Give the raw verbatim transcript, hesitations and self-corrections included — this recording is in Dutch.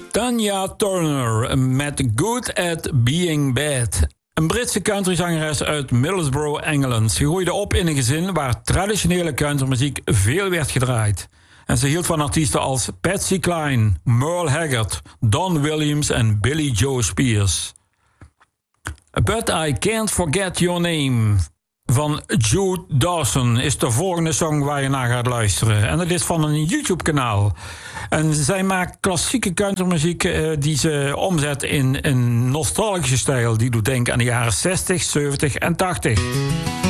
Tanya Turner met Good at Being Bad. Een Britse countryzangeres uit Middlesbrough, Engeland. Ze groeide op in een gezin waar traditionele countrymuziek veel werd gedraaid. En ze hield van artiesten als Patsy Cline, Merle Haggard, Don Williams en Billy Joe Spears. But I Can't Forget Your Name van Jude Dawson is de volgende song waar je naar gaat luisteren. En dat is van een YouTube-kanaal. En zij maakt klassieke countrymuziek uh, die ze omzet in een nostalgische stijl. Die doet denken aan de jaren zestig, zeventig en tachtig.